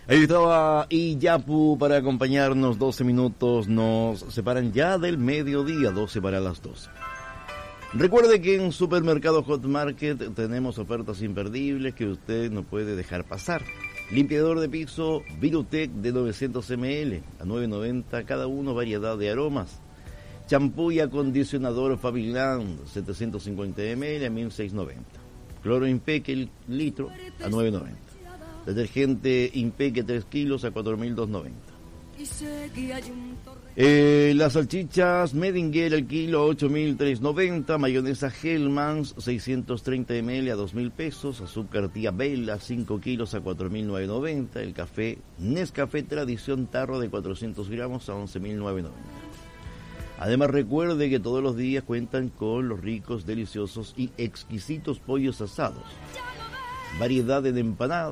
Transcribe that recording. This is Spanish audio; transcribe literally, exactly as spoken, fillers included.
Ahí estaba Iyapu para acompañarnos. Doce minutos nos separan ya del mediodía, doce para las doce. Recuerde que en Supermercado Hot Market tenemos ofertas imperdibles que usted no puede dejar pasar. Limpiador de piso Virutec de novecientos mililitros a nueve noventa cada uno, variedad de aromas. Champú y acondicionador Fabiland setecientos cincuenta mililitros a mil seiscientos noventa. Cloro Impeque el litro a nueve noventa. Detergente Impeque tres kilos a cuatro mil doscientos noventa. Eh, las salchichas Medinger el kilo ocho mil trescientos noventa. Mayonesa Hellmann's seiscientos treinta mililitros a dos mil pesos. Azúcar Tía Bella cinco kilos a cuatro mil novecientos noventa. El café Nescafé Tradición Tarro de cuatrocientos gramos a once mil novecientos noventa. Además recuerde que todos los días cuentan con los ricos, deliciosos y exquisitos pollos asados. Variedad de empanadas.